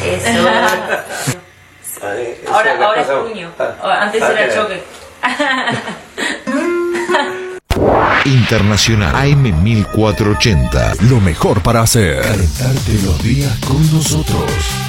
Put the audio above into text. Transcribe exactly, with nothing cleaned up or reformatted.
Eso. Ay, Ahora, eso ahora es pasó. puño. Ah, Antes ah, era que- choque. Internacional A M mil cuatrocientos ochenta. Lo mejor para hacer. Calentarte los días con nosotros.